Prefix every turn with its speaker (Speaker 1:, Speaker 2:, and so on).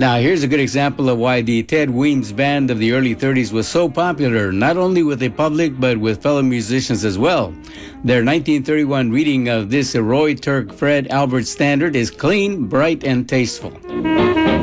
Speaker 1: Now, here's a good example of why the Ted Weems Band of the early 30s was so popular, not only with the public, but with fellow musicians as well. Their 1931 reading of this Roy Turk Fred Albert standard is clean, bright, and tasteful.